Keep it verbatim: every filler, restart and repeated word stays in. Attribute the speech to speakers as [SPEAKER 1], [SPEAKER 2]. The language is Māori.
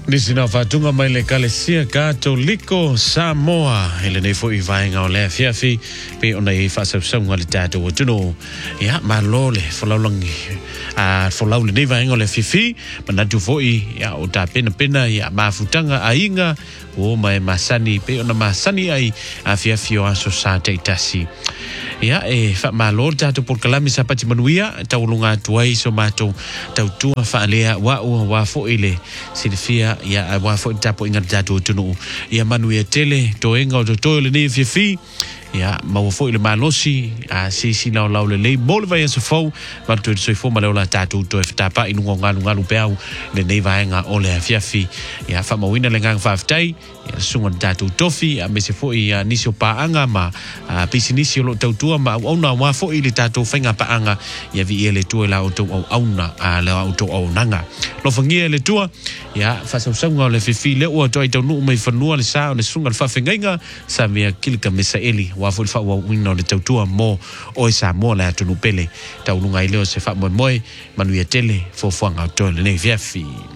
[SPEAKER 1] Nisina fatunga mai le kalesia Katoliko Samoa ele nei fo i vainga o le fiafi pe ona i fa sausanga le tato o tuno ia malole folaulangi a folau le nei vainga o le fifi manatu fo i ia o ta pena pena ia mafutanga ainga o mai masani pe ona masani ai a fiafi o aso sa teitasi ia e fa malole tato por kalami sapati manuia taulunga tuai so mato tautua fa lea wa wa fo ile silfia ia wa fo tapo inga tato tunu ia manuia tele to enga o to le ni fifi ia ma fo ile malosi a si si la la le le bol vai so fo ma to so fo ma la tato to tapa inu ngalu ngalu peau le nei vaenga o le fiafi ia fa ma wina le ngang fa ftai ia sunga tato tofi a me se fo ia nisio pa anga ma a pisinisi lo tautua ma ona wa fo ile tato fenga pa anga ia vi ele tu la auto au auna a le auto au nanga lo fangia le tua ia fa so sunga le fifi le o to i tau nu mai fanua le sa le sunga fa fenga sa mea kilka mesa eli wa fo fa wa wina le tautua mo o sa mo la tu nu pele tau lunga ile o se fa mo moi manu ia tele fo fanga to le nei fiafi